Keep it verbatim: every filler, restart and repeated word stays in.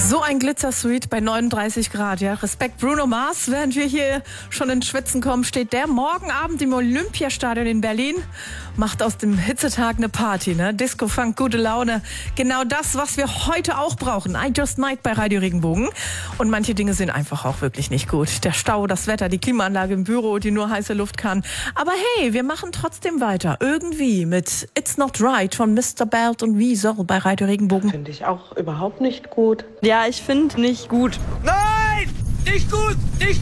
So ein Glitzer-Suite bei neununddreißig Grad, ja. Respekt Bruno Mars, während wir hier schon ins Schwitzen kommen, steht der morgen Abend im Olympiastadion in Berlin, macht aus dem Hitzetag eine Party, ne? Disco, Funk, gute Laune. Genau das, was wir heute auch brauchen. I Just Might bei Radio Regenbogen. Und manche Dinge sind einfach auch wirklich nicht gut. Der Stau, das Wetter, die Klimaanlage im Büro, die nur heiße Luft kann. Aber hey, wir machen trotzdem weiter. Irgendwie mit It's Not Right von Mister Belt und Wieso bei Radio Regenbogen. Finde ich auch überhaupt nicht gut. Ja, ich finde nicht gut. Nein! Nicht gut! Nicht